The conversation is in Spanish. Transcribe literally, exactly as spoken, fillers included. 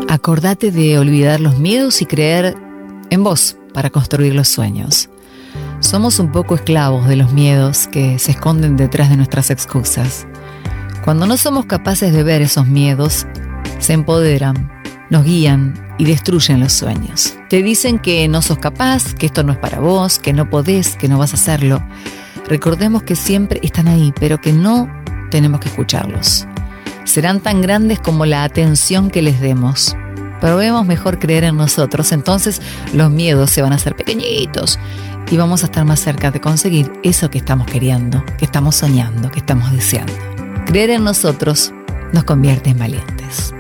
Acordate de olvidar los miedos y creer en vos para construir los sueños. Somos un poco esclavos de los miedos que se esconden detrás de nuestras excusas. Cuando no somos capaces de ver esos miedos, se empoderan, nos guían y destruyen los sueños. Te dicen que no sos capaz, que esto no es para vos, que no podés, que no vas a hacerlo. Recordemos que siempre están ahí, pero que no tenemos que escucharlos. Serán tan grandes como la atención que les demos. Probemos mejor creer en nosotros, entonces los miedos se van a hacer pequeñitos y vamos a estar más cerca de conseguir eso que estamos queriendo, que estamos soñando, que estamos deseando. Creer en nosotros nos convierte en valientes.